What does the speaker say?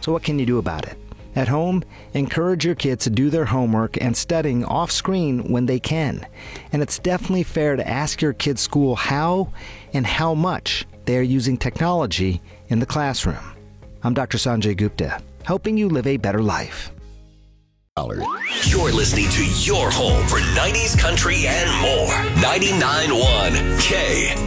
So what can you do about it? At home, encourage your kids to do their homework and studying off screen when they can. And it's definitely fair to ask your kids' school how and how much they are using technology in the classroom. I'm Dr. Sanjay Gupta, helping you live a better life. You're listening to your home for 90s country and more. 99.1 K.